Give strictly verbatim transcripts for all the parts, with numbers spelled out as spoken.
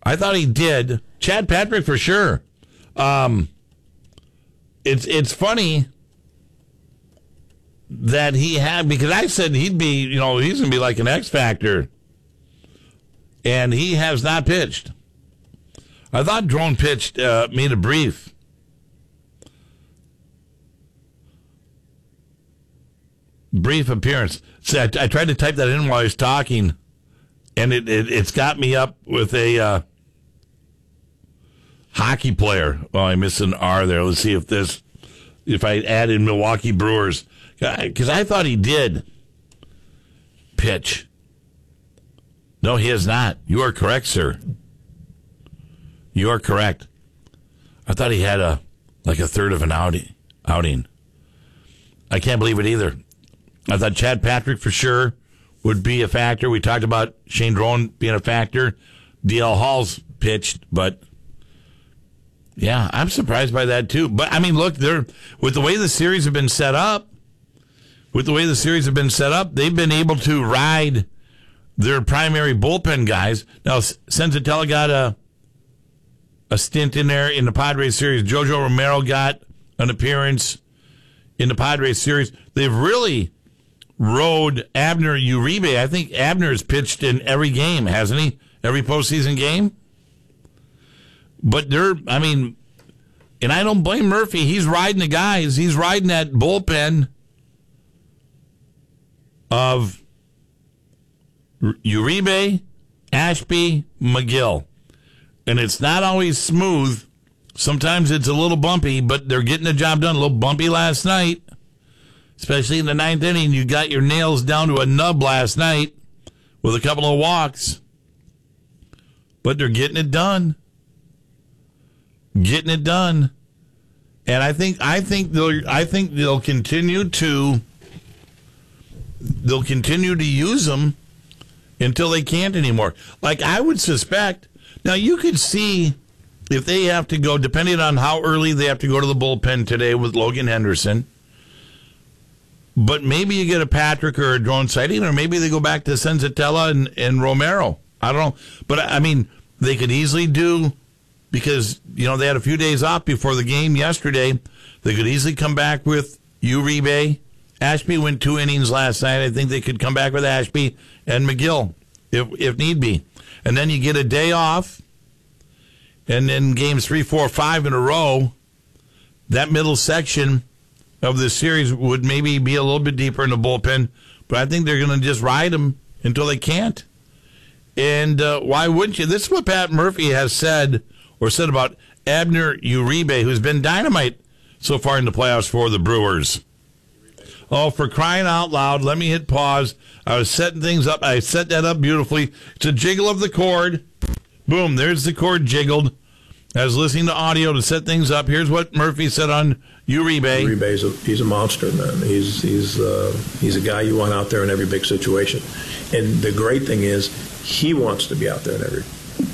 I thought he did. Chad Patrick for sure. Um, it's it's funny that he had, because I said he'd be, you know, he's going to be like an X Factor. And he has not pitched. I thought Drone pitched, uh, made a brief. Brief appearance. See, I, I tried to type that in while I was talking, and it, it, it's got me up with a uh, hockey player. Oh, I missed an R there. Let's see if this, if I add in Milwaukee Brewers. Because I thought he did pitch. No, he has not. You are correct, sir. You are correct. I thought he had a like a third of an outing. outing. I can't believe it either. I thought Chad Patrick for sure would be a factor. We talked about Shane Drone being a factor. D L Hall's pitched, but yeah, I'm surprised by that too. But I mean, look, they're with the way the series have been set up. With the way the series have been set up, they've been able to ride their primary bullpen guys. Now, Senzatella got a a stint in there in the Padres series. Jojo Romero got an appearance in the Padres series. They've really rode Abner Uribe. I think Abner has pitched in every game, hasn't he? Every postseason game. But they're, I mean, and I don't blame Murphy. He's riding the guys. He's riding that bullpen of Uribe, Ashby, McGill. And it's not always smooth. Sometimes it's a little bumpy, but they're getting the job done. A little bumpy last night, especially in the ninth inning. You got your nails down to a nub last night with a couple of walks. But they're getting it done. Getting it done. And I think I think they'll I think they'll continue to they'll continue to use them until they can't anymore. Like I would suspect. Now, you could see if they have to go, depending on how early they have to go to the bullpen today with Logan Henderson, but maybe you get a Patrick or a Drone sighting, or maybe they go back to Senzatella and, and Romero. I don't know. But, I mean, they could easily do, because, you know, they had a few days off before the game yesterday. They could easily come back with Uribe. Ashby went two innings last night. I think they could come back with Ashby and McGill if if need be. And then you get a day off, and then games three, four, five in a row, that middle section of the series would maybe be a little bit deeper in the bullpen, but I think they're going to just ride them until they can't. And uh, why wouldn't you? This is what Pat Murphy has said, or said about Abner Uribe, who's been dynamite so far in the playoffs for the Brewers. Oh, for crying out loud, let me hit pause. I was setting things up. I set that up beautifully. It's a jiggle of the cord. Boom, there's the cord jiggled. I was listening to audio to set things up. Here's what Murphy said on Uribe. Uribe's a, he's a monster, man. He's he's uh, he's a guy you want out there in every big situation. And the great thing is, he wants to be out there in every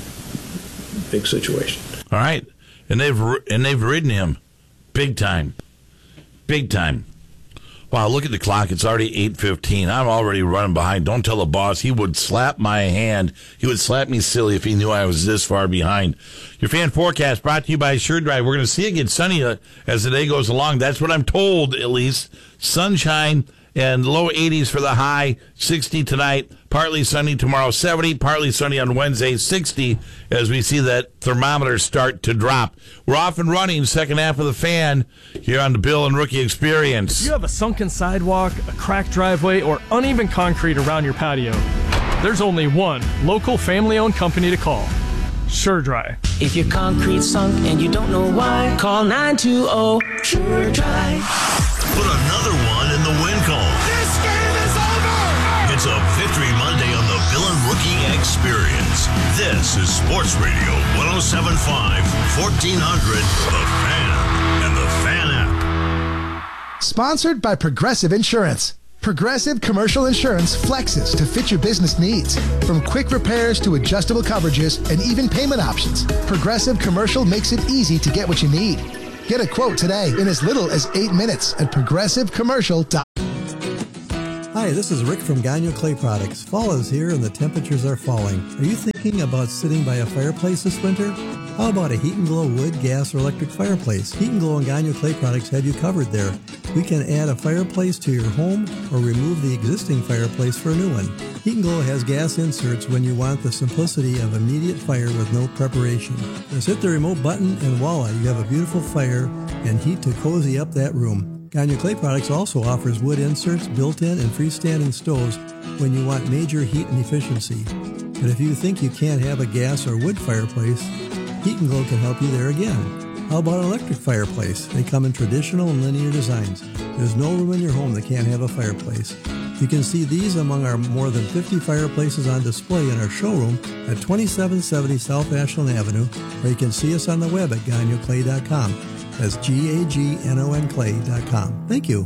big situation. All right, and they've and they've ridden him big time, big time. Wow, look at the clock. It's already eight fifteen. I'm already running behind. Don't tell the boss. He would slap my hand. He would slap me silly if he knew I was this far behind. Your fan forecast brought to you by Sure Drive. We're going to see it get sunny as the day goes along. That's what I'm told, at least. Sunshine and low eighties for the high, sixty tonight. Partly sunny tomorrow, seventy. Partly sunny on Wednesday, sixty, as we see that thermometer start to drop. We're off and running, second half of the Fan here on the Bill and Rookie Experience. If you have a sunken sidewalk, a cracked driveway, or uneven concrete around your patio, there's only one local family-owned company to call. Sure Dry. If your concrete's sunk and you don't know why, call nine two zero Sure Dry. Put another one in the win column. This game is over! It's a Victory Monday on the Bill and Rookie Experience. This is Sports Radio one oh seven point five, fourteen hundred, The Fan, and the Fan app. Sponsored by Progressive Insurance. Progressive Commercial Insurance flexes to fit your business needs. From quick repairs to adjustable coverages and even payment options, Progressive Commercial makes it easy to get what you need. Get a quote today in as little as eight minutes at progressive commercial dot com. Hi, this is Rick from Gagnon Clay Products. Fall is here and the temperatures are falling. Are you thinking about sitting by a fireplace this winter? How about a Heat and Glow wood, gas, or electric fireplace? Heat and Glow and Gagnon Clay Products have you covered there. We can add a fireplace to your home or remove the existing fireplace for a new one. Heat and Glow has gas inserts when you want the simplicity of immediate fire with no preparation. Just hit the remote button and voila, you have a beautiful fire and heat to cozy up that room. Gagnon Clay Products also offers wood inserts, built-in and freestanding stoves when you want major heat and efficiency. But if you think you can't have a gas or wood fireplace, Heat and Glow can help you there again. How about an electric fireplace? They come in traditional and linear designs. There's no room in your home that can't have a fireplace. You can see these among our more than fifty fireplaces on display in our showroom at twenty-seven seventy South Ashland Avenue, or you can see us on the web at gagnon clay dot com. That's G A G N O N clay dot com. Thank you.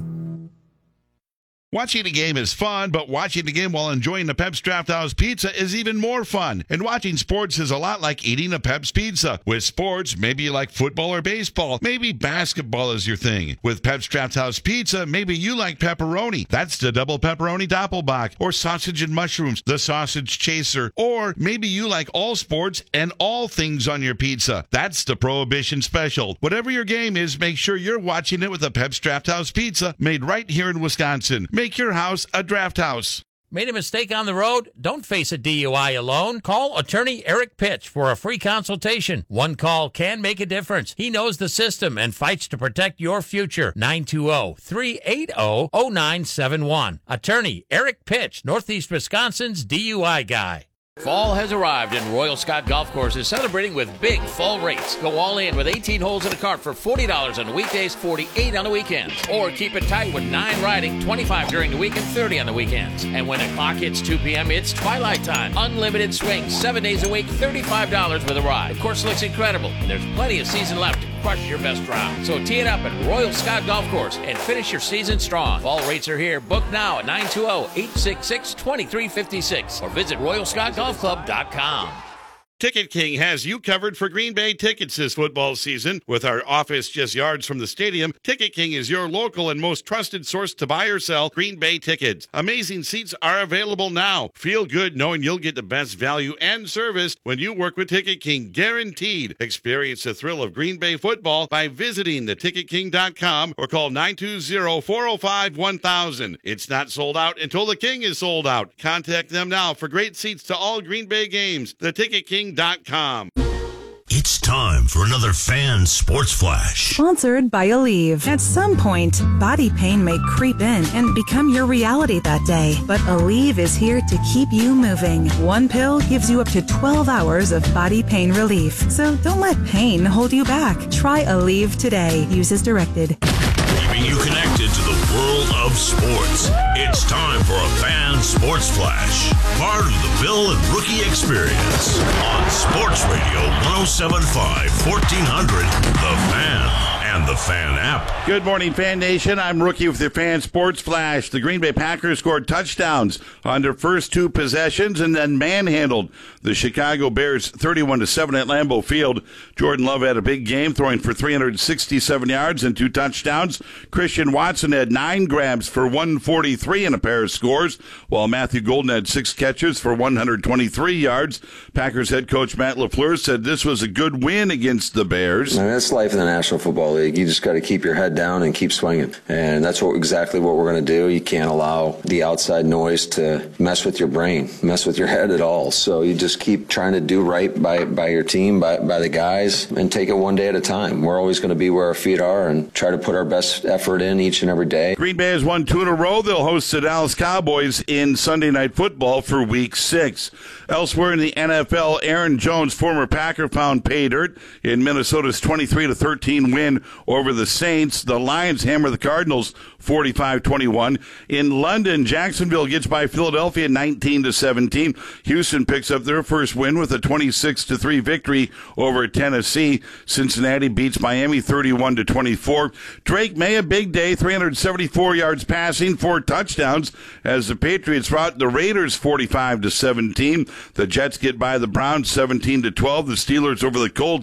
Watching a game is fun, but watching a game while enjoying a Pep's Draft House pizza is even more fun. And watching sports is a lot like eating a Pep's pizza. With sports, maybe you like football or baseball. Maybe basketball is your thing. With Pep's Draft House pizza, maybe you like pepperoni. That's the double pepperoni doppelbock. Or sausage and mushrooms, the sausage chaser. Or maybe you like all sports and all things on your pizza. That's the Prohibition Special. Whatever your game is, make sure you're watching it with a Pep's Draft House pizza made right here in Wisconsin. Make your house a draft house. Made a mistake on the road? Don't face a D U I alone. Call attorney Eric Pitch for a free consultation. One call can make a difference. He knows the system and fights to protect your future. nine two zero, three eight zero, zero nine seven one. Attorney Eric Pitch, Northeast Wisconsin's D U I guy. Fall has arrived and Royal Scott Golf Course is celebrating with big fall rates. Go all in with eighteen holes in a cart for forty dollars on the weekdays, forty-eight dollars on the weekends. Or keep it tight with nine riding, twenty-five dollars during the week and thirty dollars on the weekends. And when the clock hits two p.m., it's twilight time. Unlimited swings, seven days a week, thirty-five dollars with a ride. The course looks incredible, and there's plenty of season left to crush your best round. So tee it up at Royal Scott Golf Course and finish your season strong. Fall rates are here. Book now at nine two zero, eight six six, two three five six or visit royal scott golf club dot com. Ticket King has you covered for Green Bay tickets this football season. With our office just yards from the stadium, Ticket King is your local and most trusted source to buy or sell Green Bay tickets. Amazing seats are available now. Feel good knowing you'll get the best value and service when you work with Ticket King, guaranteed. Experience the thrill of Green Bay football by visiting the ticket king dot com or call nine two zero, four zero five, one thousand. It's not sold out until the King is sold out. Contact them now for great seats to all Green Bay games. the ticket king dot com. It's time for another Fan Sports Flash. Sponsored by Aleve. At some point, body pain may creep in and become your reality that day. But Aleve is here to keep you moving. One pill gives you up to twelve hours of body pain relief. So don't let pain hold you back. Try Aleve today. Use as directed. Keeping you connected to the world of sports. It's time for a Fan Sports Flash. Part of the Bill and Rookie Experience on Sports Radio one oh seven point five, fourteen hundred, The Fan and the Fan app. Good morning, Fan Nation. I'm Rookie with the Fan Sports Flash. The Green Bay Packers scored touchdowns on their first two possessions and then manhandled the Chicago Bears thirty-one to seven at Lambeau Field. Jordan Love had a big game, throwing for three hundred sixty-seven yards and two touchdowns. Christian Watson had nine grabs for one forty-three and a pair of scores, while Matthew Golden had six catches for one hundred twenty-three yards. Packers head coach Matt LaFleur said this was a good win against the Bears. And that's life in the National Football League. You just got to keep your head down and keep swinging. And that's what exactly what we're going to do. You can't allow the outside noise to mess with your brain, mess with your head at all. So you just keep trying to do right by, by your team, by, by the guys, and take it one day at a time. We're always going to be where our feet are and try to put our best effort in each and every day. Green Bay has won two in a row. They'll host the Dallas Cowboys in Sunday Night Football for Week six. Elsewhere in the N F L, Aaron Jones, former Packer, found pay dirt in Minnesota's twenty-three to thirteen win over the Saints. The Lions hammer the Cardinals forty-five twenty-one. In London, Jacksonville gets by Philadelphia nineteen to seventeen. Houston picks up their first win with a twenty-six to three victory over Tennessee. Cincinnati beats Miami thirty-one to twenty-four. Drake May, a big day, three hundred seventy-four yards passing, four touchdowns as the Patriots rout the Raiders forty-five to seventeen. The Jets get by the Browns seventeen to twelve. The Steelers over the Colts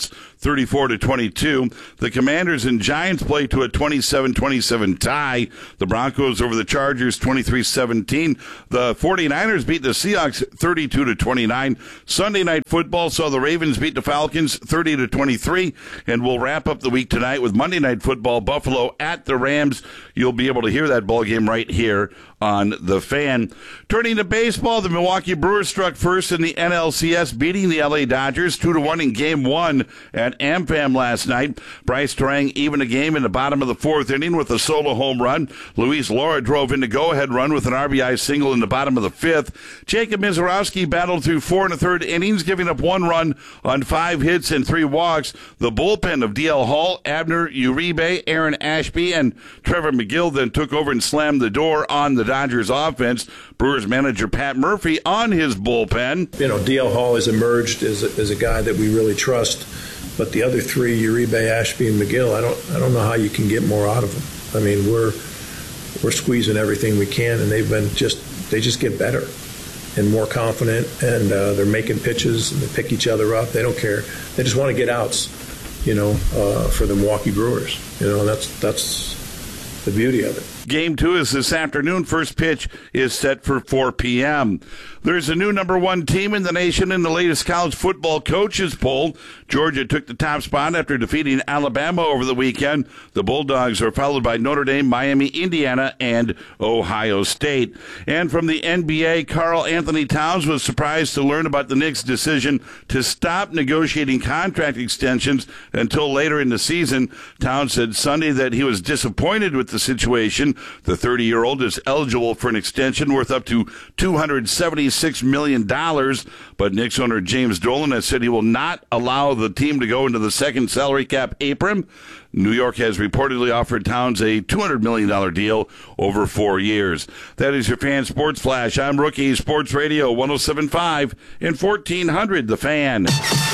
thirty-four to twenty-two. The Commanders and Giants play to a twenty-seven twenty-seven tie. The Broncos over the Chargers twenty-three seventeen. The 49ers beat the Seahawks thirty-two to twenty-nine. Sunday Night Football saw the Ravens beat the Falcons thirty to twenty-three. And we'll wrap up the week tonight with Monday Night Football, Buffalo at the Rams. You'll be able to hear that ball game right here on The Fan. Turning to baseball, the Milwaukee Brewers struck first in the N L C S, beating the L A Dodgers two to one in game one at AmFam last night. Bryce Terang evened a game in the bottom of the fourth inning with a solo home run. Luis Laura drove in the go-ahead run with an R B I single in the bottom of the fifth. Jacob Mizorowski battled through four and a third innings, giving up one run on five hits and three walks. The bullpen of D L Hall, Abner Uribe, Aaron Ashby, and Trevor McGill then took over and slammed the door on the Dodgers offense. Brewers manager Pat Murphy on his bullpen. You know, D L Hall has emerged as a, as a guy that we really trust, but the other three, Uribe, Ashby, and McGill, I don't I don't know how you can get more out of them. I mean, we're we're squeezing everything we can, and they've been just they just get better and more confident, and uh, they're making pitches and they pick each other up. They don't care. They just want to get outs, you know, uh, for the Milwaukee Brewers. You know, that's that's the beauty of it. Game two is this afternoon. First pitch is set for four p.m. There's a new number one team in the nation in the latest college football coaches poll. Georgia took the top spot after defeating Alabama over the weekend. The Bulldogs are followed by Notre Dame, Miami, Indiana, and Ohio State. And from the N B A, Karl Anthony Towns was surprised to learn about the Knicks' decision to stop negotiating contract extensions until later in the season. Towns said Sunday that he was disappointed with the situation. The thirty-year-old is eligible for an extension worth up to two hundred seventy-six million dollars, but Knicks owner James Dolan has said he will not allow the team to go into the second salary cap apron. New York has reportedly offered Towns a two hundred million dollars deal over four years. That is your Fan Sports Flash. I'm Rookie Sports Radio one oh seven point five and fourteen hundred The Fan.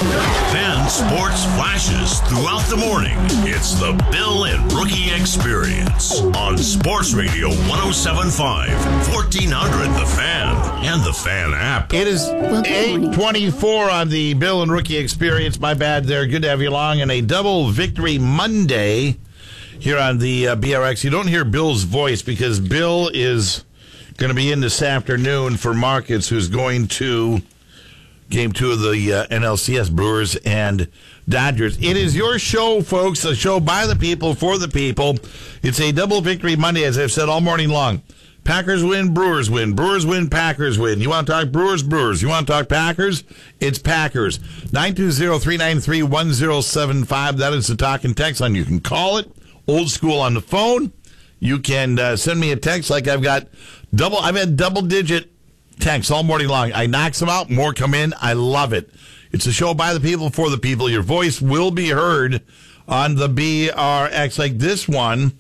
Fan Sports Flashes throughout the morning. It's the Bill and Rookie Experience on Sports Radio one oh seven point five, fourteen hundred The Fan, and the Fan app. It is eight twenty-four on the Bill and Rookie Experience. My bad there. Good to have you along. And a double victory Monday here on the uh, B R X. You don't hear Bill's voice because Bill is going to be in this afternoon for Markets, who's going to game two of the uh, N L C S, Brewers and Dodgers. It is your show, folks, a show by the people, for the people. It's a double victory Monday, as I've said all morning long. Packers win, Brewers win. Brewers win, Packers win. You want to talk Brewers, Brewers. You want to talk Packers? It's Packers. nine two zero, three nine three, one zero seven five. That is the talk and text line. You can call it. Old school on the phone. You can uh, send me a text like I've got double. I've had double-digit texts all morning long. I knock some out. More come in. I love it. It's a show by the people, for the people. Your voice will be heard on the B R X, like this one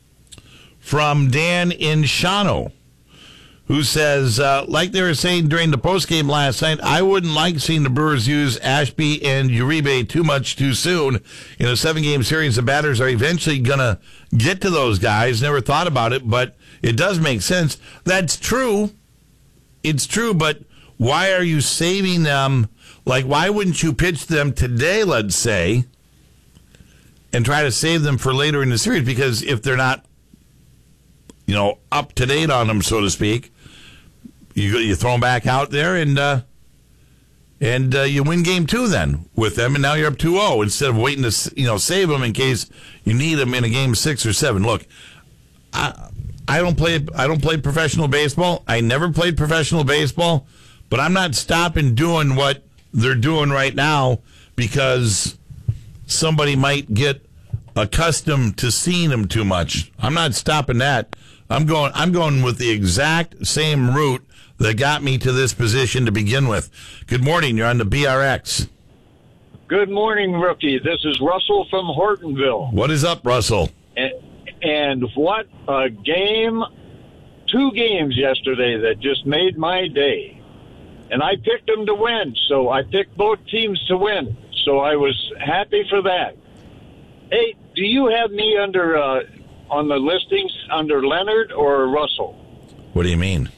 from Dan in Shawano, who says, uh, like they were saying during the postgame last night, I wouldn't like seeing the Brewers use Ashby and Uribe too much too soon. In a seven-game series, the batters are eventually going to get to those guys. Never thought about it, but it does make sense. That's true. It's true, but why are you saving them? Like, why wouldn't you pitch them today, let's say, and try to save them for later in the series? Because if they're not, you know, up to date on them, so to speak, you you throw them back out there and uh, and uh, you win game two then with them, and now you're up two oh instead of waiting to, you know, save them in case you need them in a game six or seven. Look, I I don't play I don't play professional baseball. I never played professional baseball, but I'm not stopping doing what they're doing right now because somebody might get accustomed to seeing them too much. I'm not stopping that. I'm going I'm going with the exact same route that got me to this position to begin with. Good morning. You're on the B R X. Good morning, Rookie. This is Russell from Hortonville. What is up, Russell? And, and what a game, two games yesterday that just made my day. And I picked them to win, so I picked both teams to win. So I was happy for that. Hey, do you have me under uh, on the listings under Leonard or Russell? What do you mean?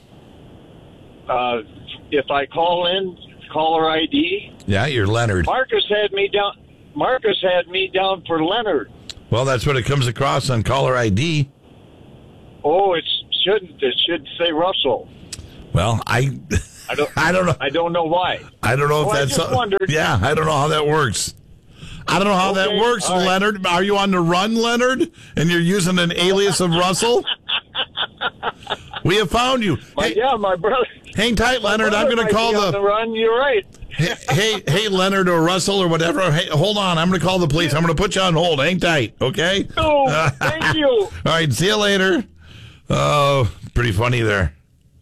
Uh, if I call in, caller I D. Yeah, you're Leonard. Marcus had me down. Marcus had me down for Leonard. Well, that's what it comes across on caller I D. Oh, it shouldn't. It should say Russell. Well, I, I don't. I don't know. I don't know why. I don't know if well, that's. I just wondered. Yeah, I don't know how that works. I don't know how Okay, that works, all right. Leonard. Are you on the run, Leonard? And you're using an alias of Russell? We have found you. My, Hey, yeah, my brother. hang tight, Leonard. I'm going to call on the. the run. You're right. hey, hey, hey, Leonard or Russell or whatever. Hey, hold on. I'm going to call the police. I'm going to put you on hold. Hang tight, okay? Oh, thank you. All right, see you later. Oh, pretty funny there.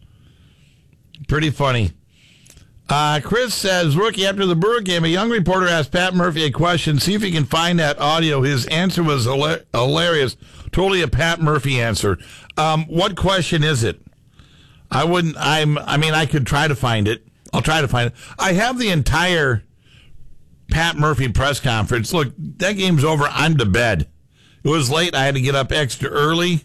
Pretty funny. Uh, Chris says, rookie, after the Brewer game, a young reporter asked Pat Murphy a question. See if he can find that audio. His answer was hila- hilarious. Totally a Pat Murphy answer. Um, what question is it? I wouldn't, I'm, I mean, I could try to find it. I'll try to find it. I have the entire Pat Murphy press conference. Look, that game's over. I'm to bed. It was late. I had to get up extra early.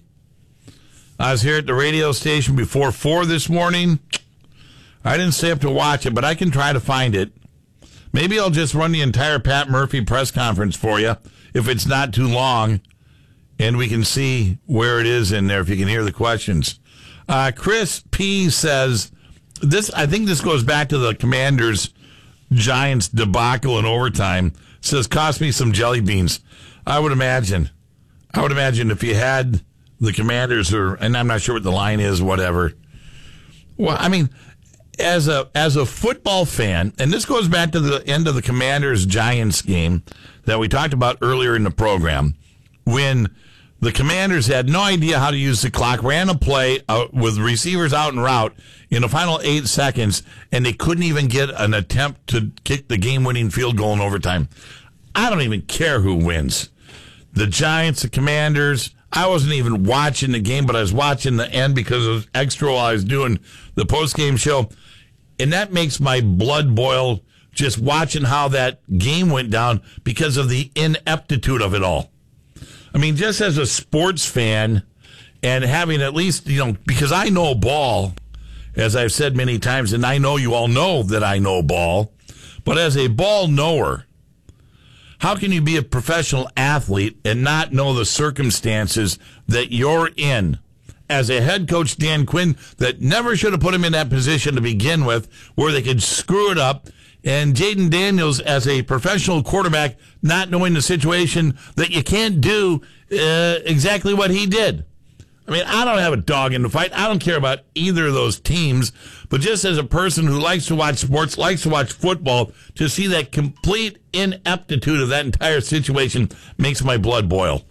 I was here at the radio station before four this morning. I didn't stay up to watch it, but I can try to find it. Maybe I'll just run the entire Pat Murphy press conference for you if it's not too long, and we can see where it is in there if you can hear the questions. Uh, Chris P. says, this. I think this goes back to the Commanders Giants debacle in overtime. Says, cost me some jelly beans. I would imagine. I would imagine if you had the Commanders, or, and I'm not sure what the line is, whatever. Well, I mean, as a as a football fan, and this goes back to the end of the Commanders Giants game that we talked about earlier in the program, when the Commanders had no idea how to use the clock, ran a play out with receivers out en route in the final eight seconds, and they couldn't even get an attempt to kick the game-winning field goal in overtime. I don't even care who wins. The Giants, the Commanders. I wasn't even watching the game, but I was watching the end because of extra while I was doing the post-game show. And that makes my blood boil just watching how that game went down because of the ineptitude of it all. I mean, just as a sports fan and having at least, you know, because I know ball, as I've said many times, and I know you all know that I know ball, but as a ball knower, how can you be a professional athlete and not know the circumstances that you're in? As a head coach, Dan Quinn, that never should have put him in that position to begin with, where they could screw it up. And Jaden Daniels, as a professional quarterback, not knowing the situation that you can't do uh, exactly what he did. I mean, I don't have a dog in the fight. I don't care about either of those teams. But just as a person who likes to watch sports, likes to watch football, to see that complete ineptitude of that entire situation makes my blood boil.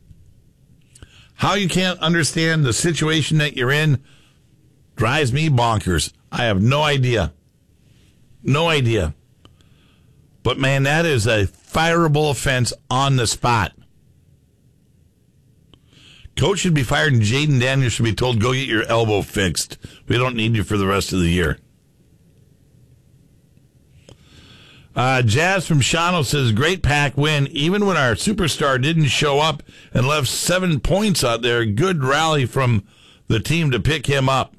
How you can't understand the situation that you're in drives me bonkers. I have no idea. No idea. But, man, that is a fireable offense on the spot. Coach should be fired, and Jaden Daniels should be told, go get your elbow fixed. We don't need you for the rest of the year. Uh, Jazz from Shawano says, great Pack win. Even when our superstar didn't show up and left seven points out there, good rally from the team to pick him up.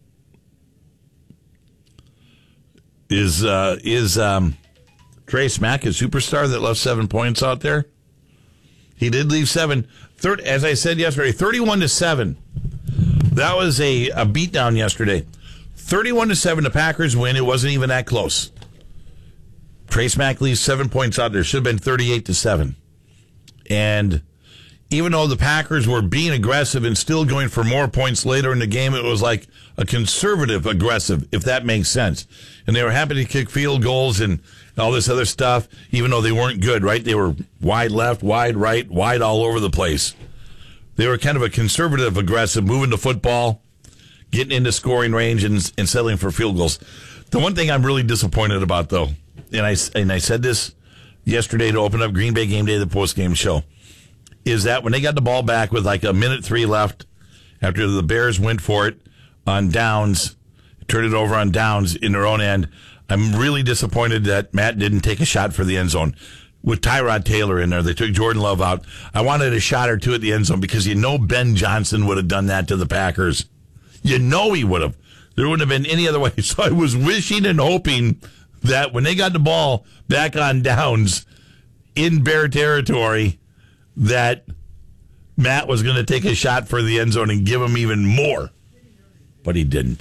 Is uh, is um, Trace Mack a superstar that left seven points out there? He did leave seven. Third, as I said yesterday, thirty-one to seven. That was a, a beatdown yesterday. thirty-one to seven, the Packers win. It wasn't even that close. Trace Mack leaves seven points out there. Should have been thirty-eight to seven. And even though the Packers were being aggressive and still going for more points later in the game, it was like a conservative aggressive, if that makes sense. And they were happy to kick field goals and all this other stuff, even though they weren't good, right? They were wide left, wide right, wide all over the place. They were kind of a conservative aggressive, moving the football, getting into scoring range and, and settling for field goals. The one thing I'm really disappointed about, though, and I, and I said this yesterday to open up Green Bay Game Day, the post-game show, is that when they got the ball back with like a minute three left after the Bears went for it on downs, turned it over on downs in their own end, I'm really disappointed that Matt didn't take a shot for the end zone. With Tyrod Taylor in there, they took Jordan Love out. I wanted a shot or two at the end zone because you know Ben Johnson would have done that to the Packers. You know he would have. There wouldn't have been any other way. So I was wishing and hoping that when they got the ball back on downs, in Bear territory that Matt was going to take a shot for the end zone and give him even more. But he didn't.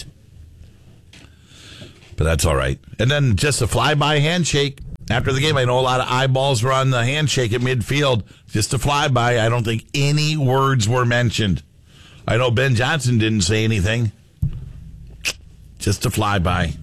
But that's all right. And then just a flyby handshake after the game. I know a lot of eyeballs were on the handshake at midfield. Just a flyby. I don't think any words were mentioned. I know Ben Johnson didn't say anything. Just a flyby.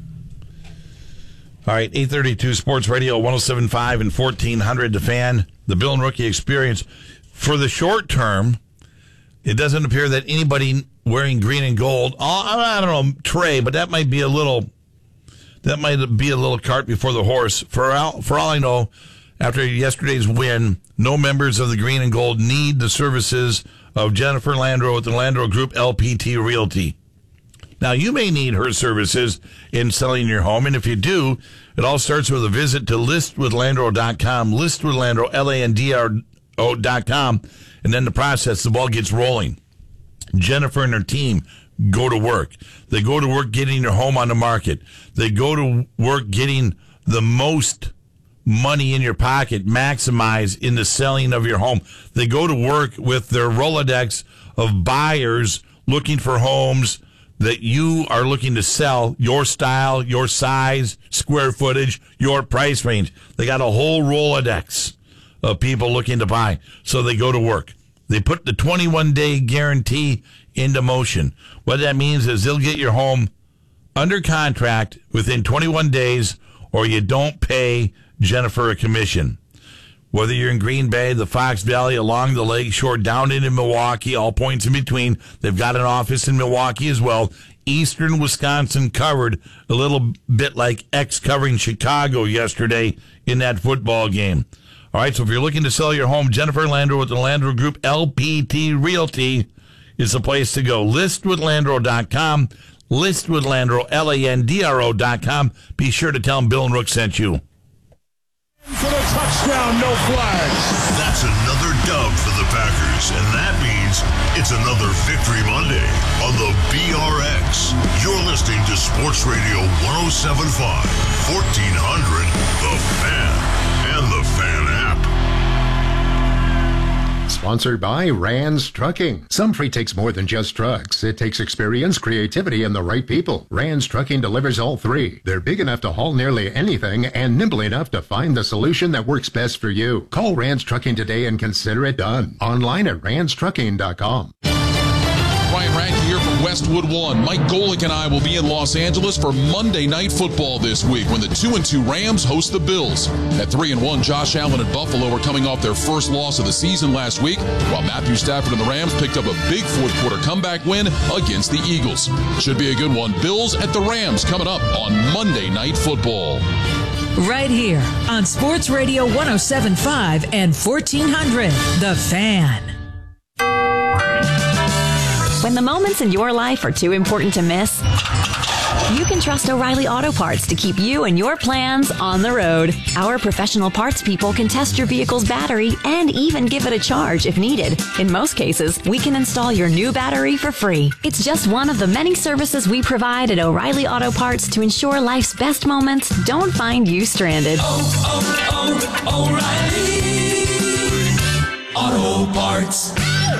All right, eight thirty-two Sports Radio, one oh seven point five and fourteen hundred The Fan. The Bill and Rookie Experience. For the short term, it doesn't appear that anybody wearing green and gold, I don't know, Trey, but that might be a little, that might be a little cart before the horse. For all, for all I know, after yesterday's win, no members of the green and gold need the services of Jennifer Landreau with the Landreau Group L P T Realty. Now, you may need her services in selling your home, and if you do, it all starts with a visit to list with landreau dot com, list with Landreau, L A N D R O dot com, and then the process, the ball gets rolling. Jennifer and her team go to work. They go to work getting your home on the market. They go to work getting the most money in your pocket, maximize in the selling of your home. They go to work with their Rolodex of buyers looking for homes that you are looking to sell, your style, your size, square footage, your price range. They got a whole Rolodex of people looking to buy. So they go to work. They put the twenty-one day guarantee into motion. What that means is they'll get your home under contract within twenty-one days, or you don't pay Jennifer a commission. Whether you're in Green Bay, the Fox Valley, along the lake shore, down into Milwaukee, all points in between. They've got an office in Milwaukee as well. Eastern Wisconsin covered, a little bit like X covering Chicago yesterday in that football game. All right, so if you're looking to sell your home, Jennifer Landreau with the Landreau Group L P T Realty is the place to go. list with landreau dot com, list with Landreau, L A N D R O dot com. Be sure to tell them Bill and Rook sent you. For the touchdown, no flags. That's another dub for the Packers, and that means it's another Victory Monday on the B R X. You're listening to Sports Radio one oh seven point five, fourteen hundred, The Fan, and the Fan app. Sponsored by Rands Trucking. Some freight takes more than just trucks. It takes experience, creativity, and the right people. Rands Trucking delivers all three. They're big enough to haul nearly anything and nimble enough to find the solution that works best for you. Call Rands Trucking today and consider it done. Online at rands trucking dot com. Ryan Radke here from Westwood One. Mike Golick and I will be in Los Angeles for Monday Night Football this week when the two and two Rams host the Bills. At three and one, Josh Allen and Buffalo are coming off their first loss of the season last week, while Matthew Stafford and the Rams picked up a big fourth quarter comeback win against the Eagles. Should be a good one. Bills at the Rams coming up on Monday Night Football. Right here on Sports Radio one oh seven point five and fourteen hundred, The Fan. When the moments in your life are too important to miss, you can trust O'Reilly Auto Parts to keep you and your plans on the road. Our professional parts people can test your vehicle's battery and even give it a charge if needed. In most cases, we can install your new battery for free. It's just one of the many services we provide at O'Reilly Auto Parts to ensure life's best moments don't find you stranded. Oh, oh, oh, O'Reilly Auto Parts.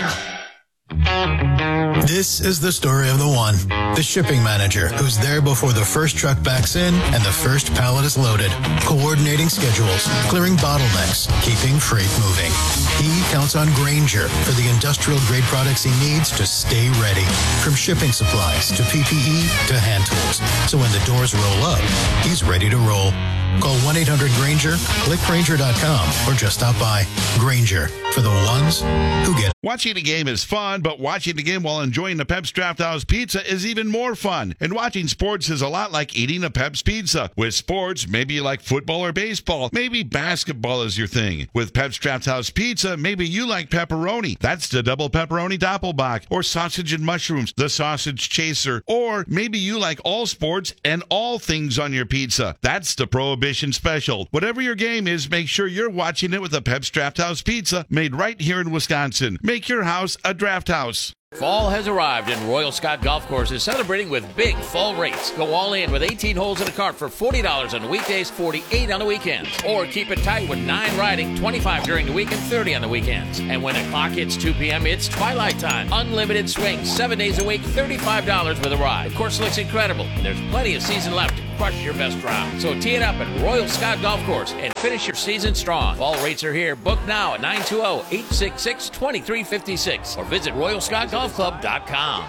This is the story of the one, the shipping manager, who's there before the first truck backs in and the first pallet is loaded, coordinating schedules, clearing bottlenecks, keeping freight moving. He counts on Grainger for the industrial-grade products he needs to stay ready, from shipping supplies to P P E to hand tools. So when the doors roll up, he's ready to roll. Call one eight hundred Grainger, click Grainger dot com, or just stop by. Grainger, for the ones who get it. Watching a game is fun, but watching the game while enjoying the Pep's Draft House Pizza is even more fun. And watching sports is a lot like eating a Pep's Pizza. With sports, maybe you like football or baseball. Maybe basketball is your thing. With Pep's Draft House Pizza, maybe you like pepperoni. That's the double pepperoni doppelbock. Or sausage and mushrooms, the sausage chaser. Or maybe you like all sports and all things on your pizza. That's the Prohibition Special. Whatever your game is, make sure you're watching it with a Pep's Draft House Pizza made right here in Wisconsin. Make your house a draft house. Fall has arrived and Royal Scott Golf Course is celebrating with big fall rates. Go all in with eighteen holes in a cart for forty dollars on the weekdays, forty-eight dollars on the weekends. Or keep it tight with nine riding, twenty-five dollars during the week and thirty dollars on the weekends. And when the clock hits two p.m., it's twilight time. Unlimited swings, seven days a week, thirty-five dollars with a ride. The course looks incredible. There's plenty of season left to crush your best round. So tee it up at Royal Scott Golf Course and finish your season strong. Fall rates are here. Book now at nine two zero, eight six six, two three five six or visit royal scott golf club dot com.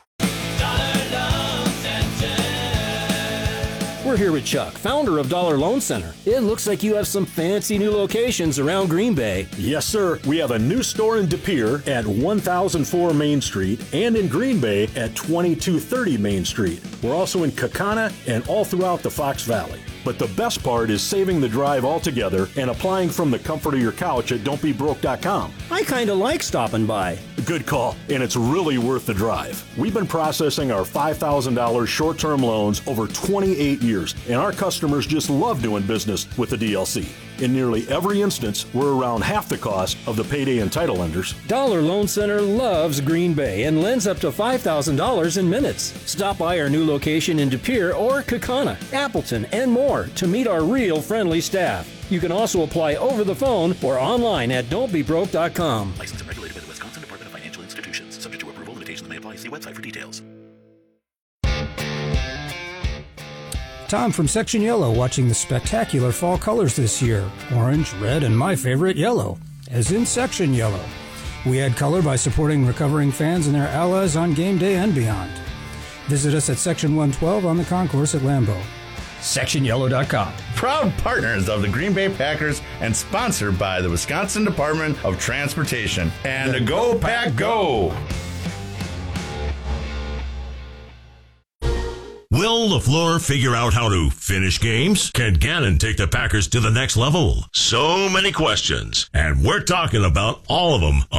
We're here with Chuck, founder of Dollar Loan Center. It looks like you have some fancy new locations around Green Bay. Yes, sir. We have a new store in De Pere at one thousand four Main Street and in Green Bay at twenty-two thirty Main Street. We're also in Kakana and all throughout the Fox Valley. But the best part is saving the drive altogether and applying from the comfort of your couch at don't be broke dot com. I kind of like stopping by. Good call, and it's really worth the drive. We've been processing our five thousand dollars short-term loans over twenty-eight years, and our customers just love doing business with the D L C. In nearly every instance, we're around half the cost of the payday and title lenders. Dollar Loan Center loves Green Bay and lends up to five thousand dollars in minutes. Stop by our new location in De Pere or Kakana, Appleton, and more to meet our real friendly staff. You can also apply over the phone or online at don't be broke dot com. Licensed and regulated by the Wisconsin Department of Financial Institutions. Subject to approval, limitations may apply. See website for details. Tom from Section Yellow watching the spectacular fall colors this year. Orange, red, and my favorite, yellow, as in Section Yellow. We add color by supporting recovering fans and their allies on game day and beyond. Visit us at Section one twelve on the concourse at Lambeau. Section Yellow dot com. Proud partners of the Green Bay Packers and sponsored by the Wisconsin Department of Transportation. And a Go Pack Go! Will LaFleur figure out how to finish games? Can Gannon take the Packers to the next level? So many questions, and we're talking about all of them on